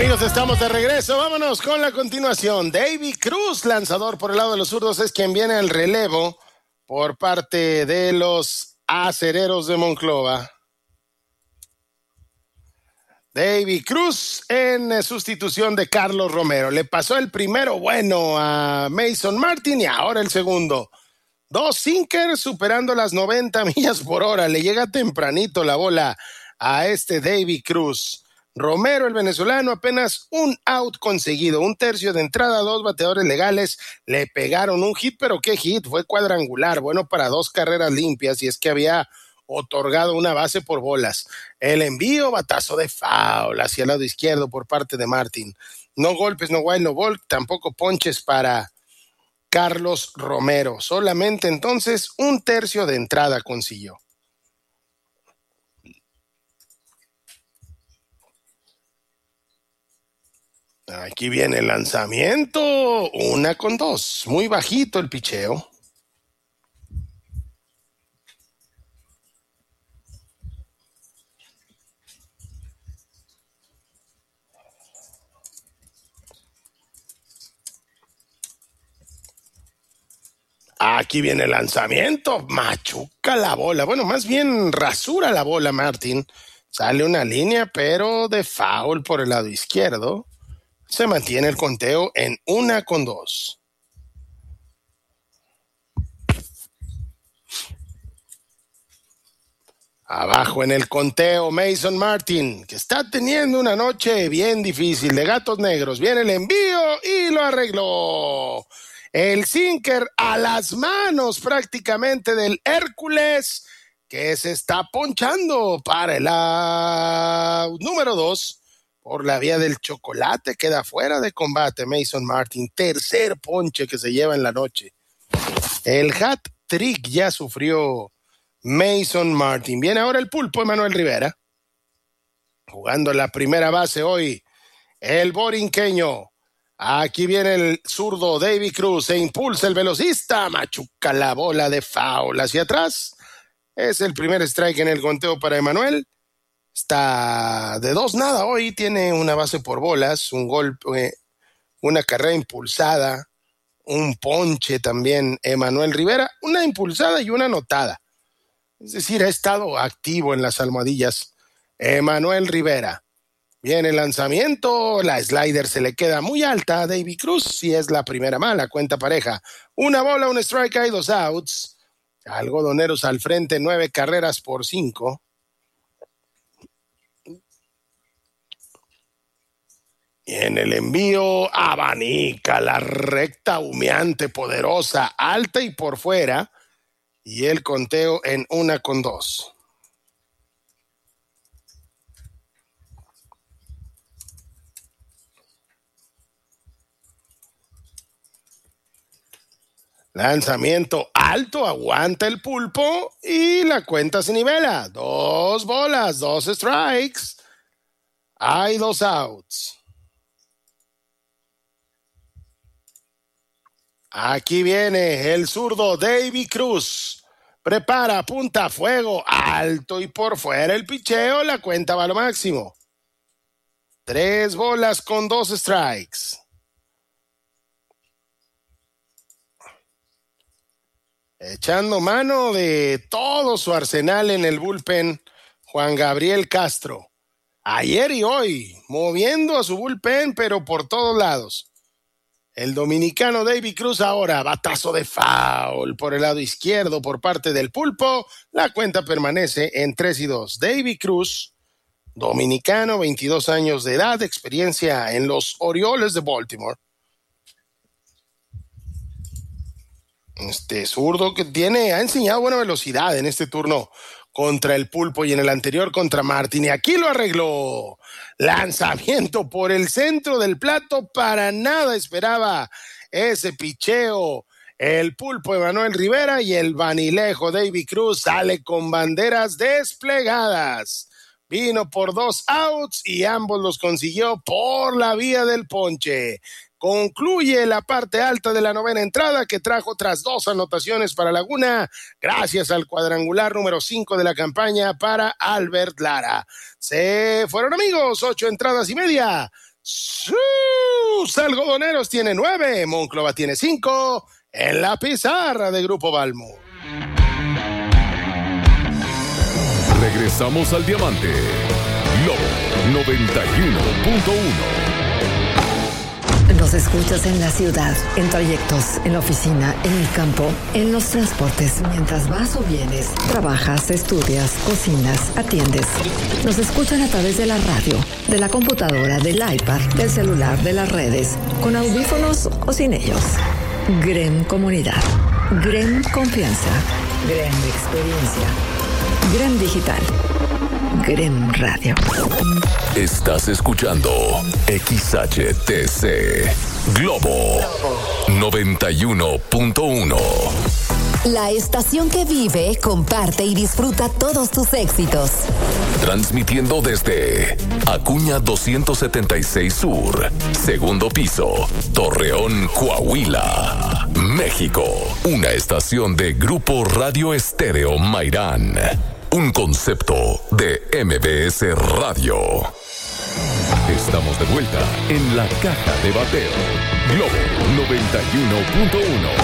amigos, estamos de regreso. Vámonos con la continuación. Davy Cruz, lanzador por el lado de los zurdos, es quien viene al relevo por parte de los acereros de Monclova. Davy Cruz en sustitución de Carlos Romero. Le pasó el primero bueno a Mason Martin y ahora el segundo. 2 sinkers superando las 90 millas por hora. Le llega tempranito la bola a Davy Cruz. Romero, el venezolano, apenas un out conseguido, 1/3 de entrada, 2 bateadores legales, le pegaron un hit, pero qué hit, fue cuadrangular, bueno para 2 carreras limpias, y es que había otorgado una base por bolas. El envío, batazo de foul hacia el lado izquierdo por parte de Martin. No golpes, no wild, no ball, tampoco ponches para Carlos Romero, solamente entonces 1/3 de entrada consiguió. Aquí viene el lanzamiento, 1-2, muy bajito el picheo. Aquí viene el lanzamiento, machuca la bola, bueno, más bien rasura la bola Martin. Sale una línea, pero de foul por el lado izquierdo. Se mantiene el conteo en 1-2. Abajo en el conteo, Mason Martin, que está teniendo una noche bien difícil de gatos negros. Viene el envío y lo arregló. El sinker a las manos prácticamente del Hércules, que se está ponchando para el out número 2. Por la vía del chocolate, queda fuera de combate Mason Martin. Tercer ponche que se lleva en la noche. El hat trick ya sufrió Mason Martin. Viene ahora el pulpo Emanuel Rivera. Jugando la primera base hoy, el borinqueño. Aquí viene el zurdo Davy Cruz. Se impulsa el velocista. Machuca la bola de foul hacia atrás. Es el primer strike en el conteo para Emanuel. Está de 2-0 hoy, tiene una base por bolas, un golpe, una carrera impulsada, un ponche también Emanuel Rivera, una impulsada y una anotada. Es decir, ha estado activo en las almohadillas Emanuel Rivera. Viene el lanzamiento, la slider se le queda muy alta a Davy Cruz y es la primera mala, cuenta pareja. 1 bola, 1 strike, hay 2 outs. Algodoneros al frente, 9 carreras por 5. Y en el envío, abanica la recta humeante, poderosa, alta y por fuera. Y el conteo en 1-2. Lanzamiento alto, aguanta el pulpo y la cuenta se nivela. 2 bolas, 2 strikes. Hay 2 outs. Aquí viene el zurdo Davy Cruz. Prepara, apunta, fuego, alto y por fuera el picheo. La cuenta va a lo máximo. 3 bolas con 2 strikes. Echando mano de todo su arsenal en el bullpen, Juan Gabriel Castro. Ayer y hoy, moviendo a su bullpen, pero por todos lados. El dominicano Davy Cruz ahora, batazo de foul por el lado izquierdo por parte del pulpo. La cuenta permanece en 3-2. Davy Cruz, dominicano, 22 años de edad, experiencia en los Orioles de Baltimore. Zurdo que ha enseñado buena velocidad en este turno contra el pulpo y en el anterior contra Martin. Y aquí lo arregló. Lanzamiento por el centro del plato. Para nada esperaba ese picheo. El pulpo Emanuel Rivera y el vanilejo Davy Cruz sale con banderas desplegadas. Vino por 2 outs y ambos los consiguió por la vía del ponche. Concluye la parte alta de la novena entrada que trajo otras 2 anotaciones para Laguna, gracias al cuadrangular número 5 de la campaña para Albert Lara. Se fueron amigos, 8 entradas y media. Sus algodoneros tienen 9, Monclova tiene 5 en la pizarra de Grupo Balmo. Regresamos al Diamante. Globo 91.1. Nos escuchas en la ciudad, en trayectos, en la oficina, en el campo, en los transportes, mientras vas o vienes, trabajas, estudias, cocinas, atiendes. Nos escuchan a través de la radio, de la computadora, del iPad, del celular, de las redes, con audífonos o sin ellos. GREM Comunidad, GREM Confianza, GREM Experiencia, GREM Digital, GREM Radio. Estás escuchando XHTC Globo 91.1. La estación que vive, comparte y disfruta todos tus éxitos. Transmitiendo desde Acuña 276 Sur, segundo piso, Torreón, Coahuila, México. Una estación de Grupo Radio Estéreo Mairán. Un concepto de MBS Radio. Estamos de vuelta en la caja de bateo. Globo 91.1.